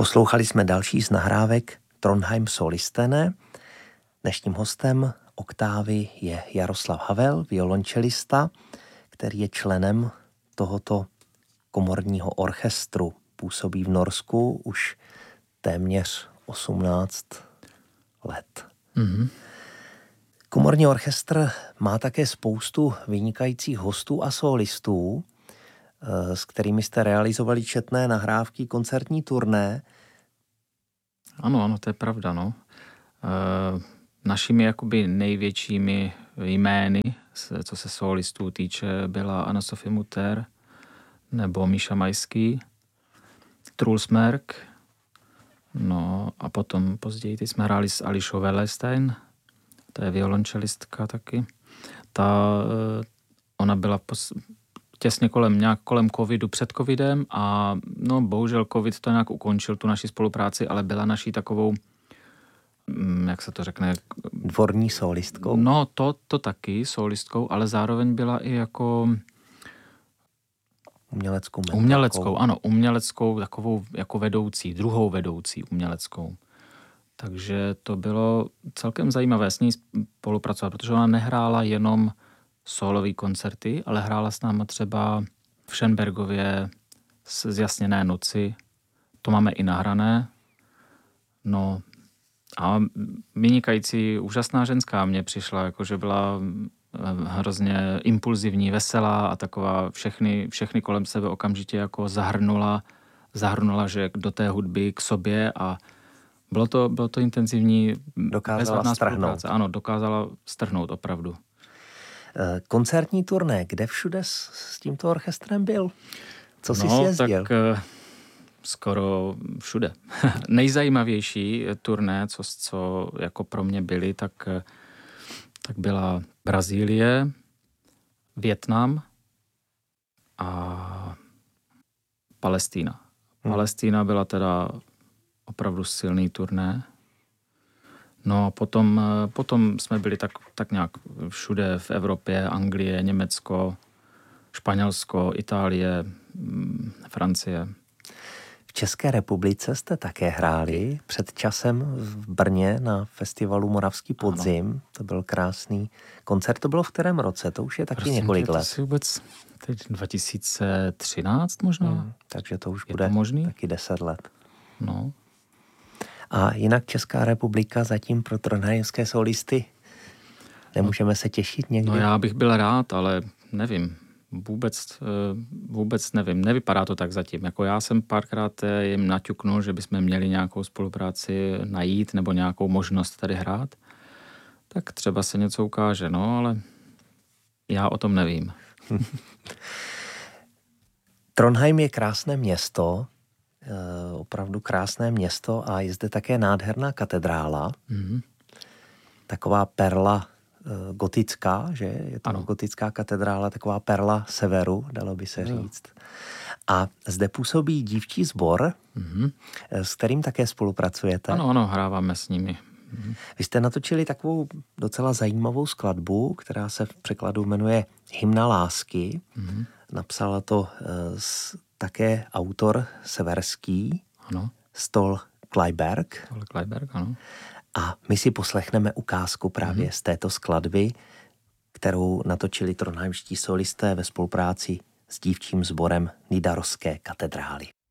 Poslouchali jsme další z nahrávek Trondheim Solistene. Dnešním hostem Oktávy je Jaroslav Havel, violončelista, který je členem tohoto komorního orchestru. Působí v Norsku už téměř 18 let. Mm-hmm. Komorní orchestr má také spoustu vynikajících hostů a solistů, s kterými jste realizovali četné nahrávky, koncertní turné. Ano, to je pravda, no. Našimi jakoby největšími jmény, co se solistů týče, byla Anna-Sophie Mutter nebo Míša Majský, Truls Merk, no a potom později jsme hráli s Ališou Welestein, to je violončelistka taky. Ona byla těsně kolem covidu, před covidem a no bohužel covid to nějak ukončil tu naši spolupráci, ale byla naší takovou, jak se to řekne? Dvorní solistkou? No to taky solistkou, ale zároveň byla i jako uměleckou, takovou jako vedoucí, druhou vedoucí uměleckou. Takže to bylo celkem zajímavé s ní spolupracovat, protože ona nehrála jenom solový koncerty, ale hrála s námi třeba v Schönbergově Zjasněné noci. To máme i nahrané. No a vynikající, úžasná ženská mně přišla, jakože byla hrozně impulzivní, veselá a taková všechny kolem sebe okamžitě jako zahrnula, že do té hudby k sobě a bylo to intenzivní. Dokázala strhnout. Ano, dokázala strhnout opravdu. Koncertní turné, kde všude s tímto orchestrem byl? Co jsi sjezdil? Tak skoro všude. Nejzajímavější turné, co jako pro mě byly, tak byla Brazílie, Vietnam a Palestína. Palestína byla teda opravdu silný turné. No a potom jsme byli tak nějak všude v Evropě, Anglie, Německo, Španělsko, Itálie, Francie. V České republice jste také hráli před časem v Brně na festivalu Moravský podzim. Ano. To byl krásný koncert. To bylo v kterém roce? To už je taky několik let. To vůbec teď 2013 možná. Takže to už bude taky 10 let. No. A jinak Česká republika zatím pro trondheimské solisty nemůžeme se těšit někdy? No já bych byl rád, ale nevím. Vůbec nevím. Nevypadá to tak zatím. Jako já jsem párkrát jim naťuknul, že bychom měli nějakou spolupráci najít nebo nějakou možnost tady hrát. Tak třeba se něco ukáže, no, ale já o tom nevím. Trondheim je krásné město, opravdu krásné město a je zde také nádherná katedrála. Mm-hmm. Taková perla gotická, že? Je to gotická katedrála, taková perla severu, dalo by se říct. A zde působí dívčí sbor, s kterým také spolupracujete. Ano, hráváme s nimi. Vy jste natočili takovou docela zajímavou skladbu, která se v překladu jmenuje Hymna lásky. Napsala to také autor severský, Stol Kleiberg. Ano. A my si poslechneme ukázku právě z této skladby, kterou natočili trondheimští solisté ve spolupráci s dívčím sborem Nidarosské katedrály.